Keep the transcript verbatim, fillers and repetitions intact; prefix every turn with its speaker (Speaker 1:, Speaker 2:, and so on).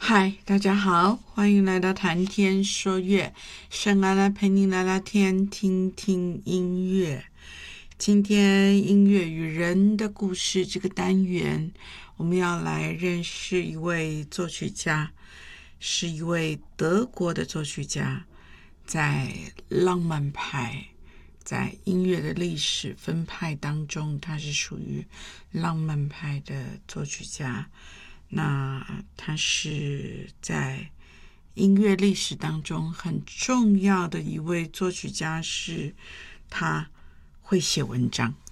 Speaker 1: 嗨，大家好，欢迎来到谈天说乐，圣安来陪你聊聊天，听听音乐。今天音乐与人的故事这个单元，我们要来认识一位作曲家，是一位德国的作曲家，在浪漫派，在音乐的历史分派当中，他是属于浪漫派的作曲家。那他是在音乐历史当中很重要的一位作曲家，是他会写文章，